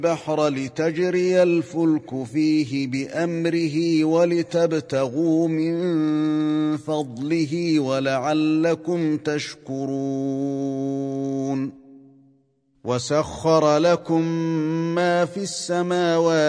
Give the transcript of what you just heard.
البحر لتجري الفلك فيه بأمره ولتبتغوا من فضله ولعلكم تشكرون وسخر لكم ما في السماوات